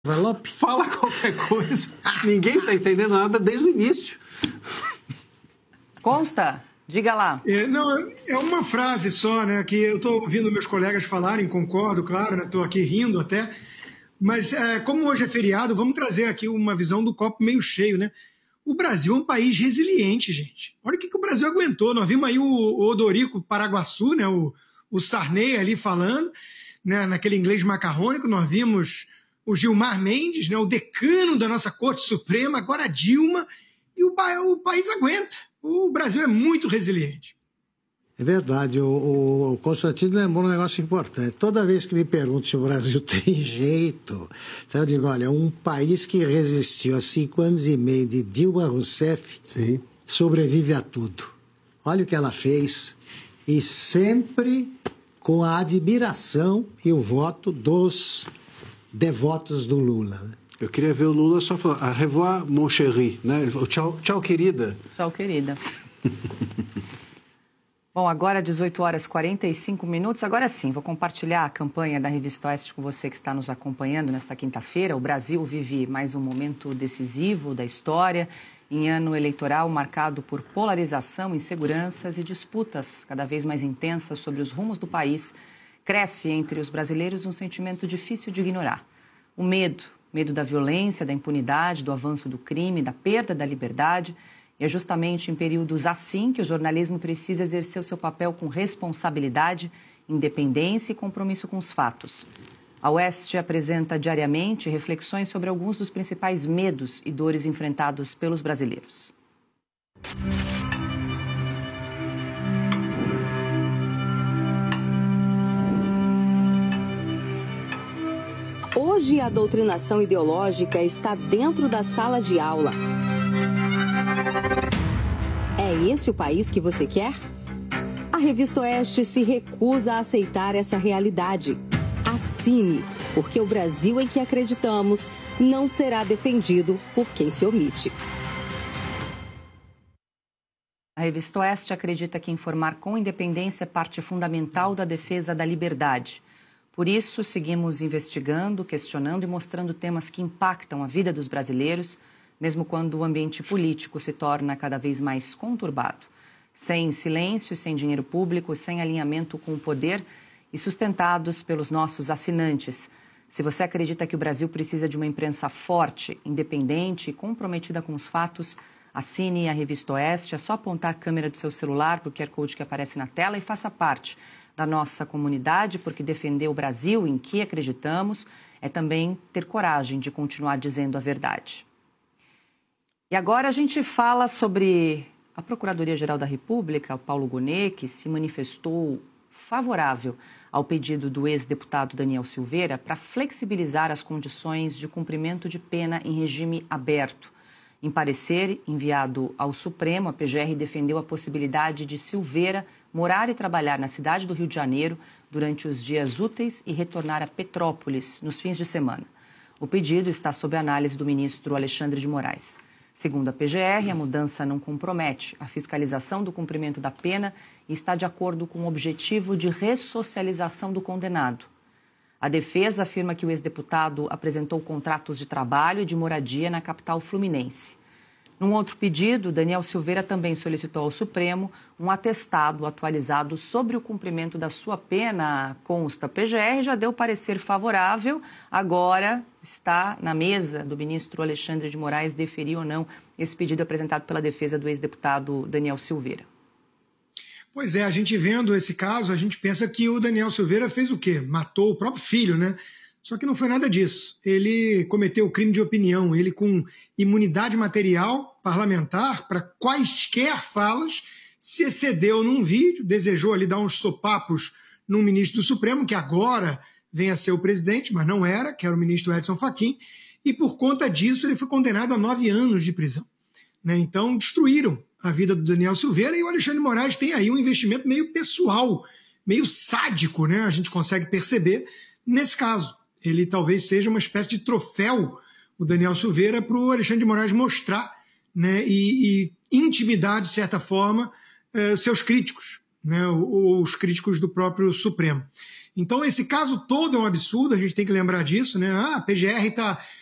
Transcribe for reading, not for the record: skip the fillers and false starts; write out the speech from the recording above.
Envelope? Fala qualquer coisa. Ninguém está entendendo nada desde o início. Consta? Diga lá. Não, é uma frase só, né? Que eu estou ouvindo meus colegas falarem, concordo, claro, né? Estou aqui rindo até. Mas como hoje é feriado, vamos trazer aqui uma visão do copo meio cheio, né? O Brasil é um país resiliente, gente. Olha o que o Brasil aguentou. Nós vimos aí o Odorico Paraguaçu, né? O Sarney ali falando, né? Naquele inglês macarrônico. Nós vimos o Gilmar Mendes, né? O decano da nossa Corte Suprema, agora a Dilma. E o país aguenta. O Brasil é muito resiliente. É verdade, o Constantino lembrou um negócio importante. Toda vez que me perguntam se o Brasil tem jeito, então eu digo, olha, um país que resistiu a 5 anos e meio de Dilma Rousseff, sim, sobrevive a tudo. Olha o que ela fez, e sempre com a admiração e o voto dos devotos do Lula, né? Eu queria ver o Lula só falar, au revoir, mon chéri, né? Tchau, tchau, querida. Tchau, querida. Bom, agora 18 horas e 45 minutos. Agora sim, vou compartilhar a campanha da Revista Oeste com você que está nos acompanhando nesta quinta-feira. O Brasil vive mais um momento decisivo da história, em ano eleitoral marcado por polarização, inseguranças e disputas cada vez mais intensas sobre os rumos do país. Cresce entre os brasileiros um sentimento difícil de ignorar. O medo da violência, da impunidade, do avanço do crime, da perda da liberdade. E é justamente em períodos assim que o jornalismo precisa exercer o seu papel com responsabilidade, independência e compromisso com os fatos. A Oeste apresenta diariamente reflexões sobre alguns dos principais medos e dores enfrentados pelos brasileiros. Hoje a doutrinação ideológica está dentro da sala de aula. É esse o país que você quer? A Revista Oeste se recusa a aceitar essa realidade. Assine, porque o Brasil em que acreditamos não será defendido por quem se omite. A Revista Oeste acredita que informar com independência é parte fundamental da defesa da liberdade. Por isso, seguimos investigando, questionando e mostrando temas que impactam a vida dos brasileiros, mesmo quando o ambiente político se torna cada vez mais conturbado. Sem silêncio, sem dinheiro público, sem alinhamento com o poder e sustentados pelos nossos assinantes. Se você acredita que o Brasil precisa de uma imprensa forte, independente e comprometida com os fatos, assine a Revista Oeste. É só apontar a câmera do seu celular para o QR Code que aparece na tela e faça parte da nossa comunidade, porque defender o Brasil em que acreditamos é também ter coragem de continuar dizendo a verdade. E agora a gente fala sobre a Procuradoria-Geral da República, o Paulo Gonet, que se manifestou favorável ao pedido do ex-deputado Daniel Silveira para flexibilizar as condições de cumprimento de pena em regime aberto. Em parecer enviado ao Supremo, a PGR defendeu a possibilidade de Silveira morar e trabalhar na cidade do Rio de Janeiro durante os dias úteis e retornar a Petrópolis nos fins de semana. O pedido está sob análise do ministro Alexandre de Moraes. Segundo a PGR, a mudança não compromete a fiscalização do cumprimento da pena e está de acordo com o objetivo de ressocialização do condenado. A defesa afirma que o ex-deputado apresentou contratos de trabalho e de moradia na capital fluminense. Num outro pedido, Daniel Silveira também solicitou ao Supremo um atestado atualizado sobre o cumprimento da sua pena. Consta, a PGR já deu parecer favorável, agora está na mesa do ministro Alexandre de Moraes deferir ou não esse pedido apresentado pela defesa do ex-deputado Daniel Silveira. Pois é, a gente vendo esse caso, a gente pensa que o Daniel Silveira fez o quê? Matou o próprio filho, né? Só que não foi nada disso. Ele cometeu crime de opinião. Ele, com imunidade material parlamentar para quaisquer falas, se excedeu num vídeo, desejou ali dar uns sopapos num ministro do Supremo, que agora vem a ser o presidente, mas não era, que era o ministro Edson Fachin, e por conta disso ele foi condenado a 9 anos de prisão. Né? Então destruíram a vida do Daniel Silveira, e o Alexandre de Moraes tem aí um investimento meio pessoal, meio sádico, né? A gente consegue perceber nesse caso. Ele talvez seja uma espécie de troféu, o Daniel Silveira, para o Alexandre de Moraes mostrar, né, e intimidar, de certa forma, seus críticos, né, os críticos do próprio Supremo. Então, esse caso todo é um absurdo, a gente tem que lembrar disso, né? A PGR está